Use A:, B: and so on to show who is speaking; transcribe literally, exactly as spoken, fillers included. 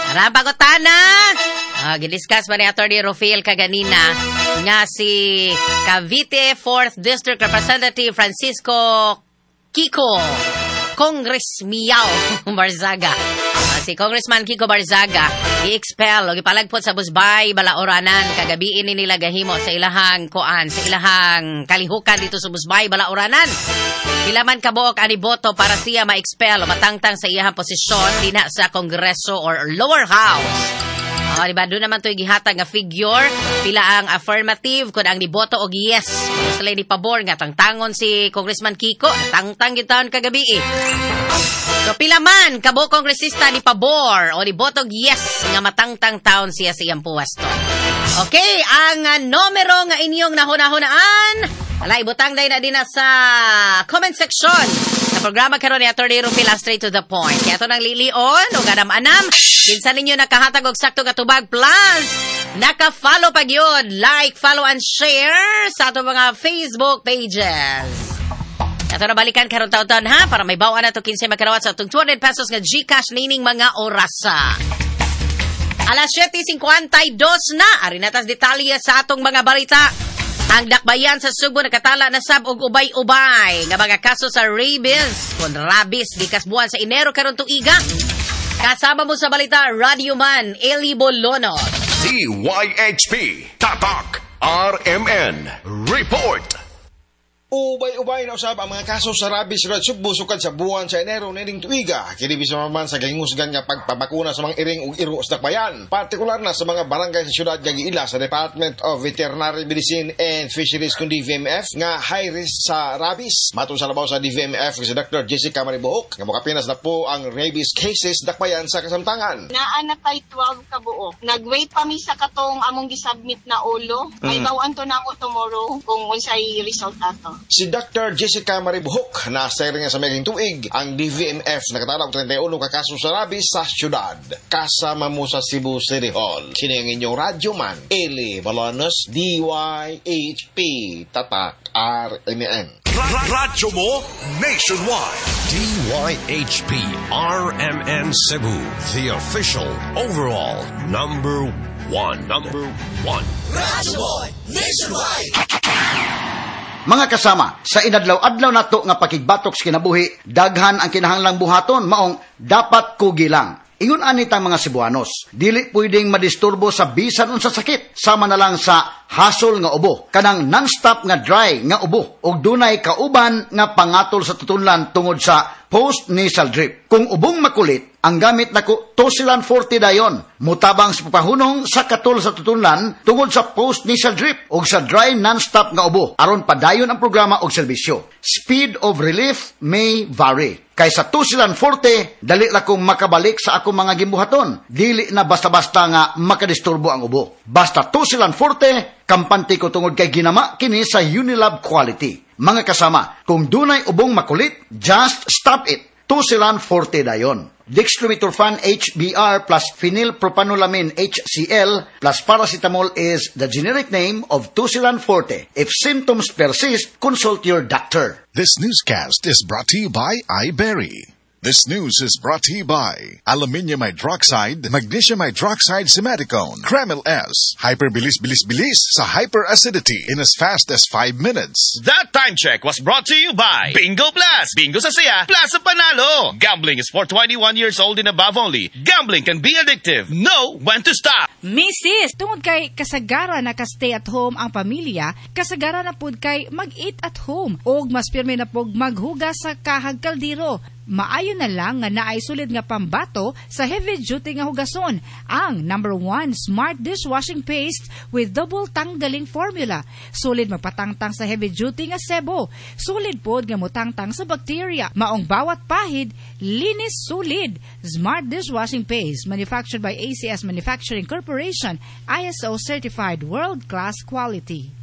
A: Karang pangutana. Uh, gidiscuss ba ni Attorney Rafael kaganina nga si Cavite fourth District Representative Francisco Kiko Congress Miao Barzaga. Uh, si Congressman Kiko Barzaga i-expel o ipalagpot sa Busbay Balaoranan kagabi ini nila gahimo sa ilahang koan sa ilahang kalihukan dito sa Busbay Balaoranan. Pilaman kabuok ani boto para siya ma-expel o matangtang sa iyahang posisyon dina sa Kongreso or lower house. Oh, diba? Doon naman ito gihatag nga figure. Pila ang affirmative kung ang niboto o yes. Sila ni pabor nga tangtangon si Congressman Kiko. Tangtang gitaon kagabi eh. So pila man kabo kongresista ni pabor o niboto yes nga matangtang taon siya sa iyang puwasto. Okay, ang uh, numero nga inyong nahuna-hunaan. Ala, ibutang day na din na sa comment section sa programa karon ni Attorney Rafael straight to the point. Kaya ito nang lilion o ganam-anam. Kinsa ninyo nakahatag og sakto katubag plus naka-follow pag yun. Like, follow, and share sa ato mga Facebook pages. Ito na balikan karon taon-taon ha para may bawaan na ito kinsa makarawat sa itong two hundred pesos nga Gcash nining mga orasa. Alas siyete fifty-two na. Ari natas detalye sa atong mga balita. Ang dakbayan sa Subo nakatala na sab og ubay-ubay nga mga kaso sa rabies kon rabies di kasbuan sa Enero karon tuiga. Kasama mo sa balita Radio Man Eli Bolonos.
B: D Y H P Tatak R M N Report.
C: Ubay-ubay na usab ang mga kaso sa rabies red Subo sukad sa buwan sa Enero nining tuiga. Kini bisan man sa gahingusgan nga pagpabakuna sa mga iring ug iro sa dakbayan, partikular na sa mga barangay sa syudad nga giila sa Department of Veterinary Medicine and Fisheries kun D V M F nga high risk sa rabies. Matun sa labaw sa D V M F si Doctor Jessica Maribohok nga mokapinas na po ang rabies cases dakbayan sa kasamtangan.
D: Naa na tay twelve ka buok. Nag-wait pa mi sa katong among gi-submit na ulo. May mm. bawaan to na ako tomorrow kung unsay result ato.
C: Si Doctor Jessica Maribohok na sa nga sa maging tuig ang D V M F nakatalog thirty-one ka kaso sa rabies sa syudad. Kasama mo sa Cebu City Hall. Kini ang inyong radyo man Eli Balonos D Y H P Tatak R M N.
B: Radyo mo nationwide.
E: D Y H P R M N Cebu, the official overall number one. Number one.
B: Radyo mo nationwide.
F: Mga kasama, sa inadlaw-adlaw nato nga pakigbatok sa kinabuhi, daghan ang kinahanglang buhaton maong dapat kugilang. Ingon anitang mga Cebuanos, dili pwedeng madisturbo sa bisan unsa sakit, sama na lang sa hasol nga ubo, kanang non-stop nga dry nga ubo, ug dunay kauban nga pangatol sa tutunlan tungod sa post-nasal drip. Kung ubong makulit, ang gamit nako Tosilan forty dayon, mutabang sa papahunong sa katol sa tutunlan tungod sa post-nasal drip ug sa dry non-stop nga ubo, aron padayon ang programa og serbisyo. Speed of relief may vary. Kaysa Tosilan forty, dali la kong makabalik sa akong mga gimbuhaton. Dili na basta-basta nga makadisturbo ang ubo. Basta Tosilan forty, kampante ko tungod kay ginama kini sa Unilab quality. Mga kasama, kung dunay ubong makulit, just stop it. Tosilan forty dayon. Dextromethorphan H B R plus phenylpropanolamin H C L plus paracetamol is the generic name of Tosilan forty. If symptoms persist, consult your doctor.
G: This newscast is brought to you by iBerry. This news is brought to you by Aluminium Hydroxide, Magnesium Hydroxide Simaticone, Kremil S, Hyperbilis-bilis-bilis sa hyperacidity in as fast as five minutes.
H: That time check was brought to you by Bingo Plus. Bingo sa saya, plus sa panalo. Gambling is for twenty-one years old and above only. Gambling can be addictive. Know when to stop.
I: Missus, tungod kay kasagaran na ka-stay at home ang pamilya, kasagaran na pud kay mag-eat at home, og mas pirmi na pug maghugas sa kahag kaldero. Maayo na lang nga naay sulid nga pambato sa heavy-duty nga hugason, ang number one smart dishwashing paste with double tanggaling formula. Sulid magpatangtang sa heavy-duty nga sebo. Sulid pod nga mutangtang sa bacteria. Maong bawat pahid, linis sulid. Smart dishwashing paste, manufactured by A C S Manufacturing Corporation, I S O certified world-class quality.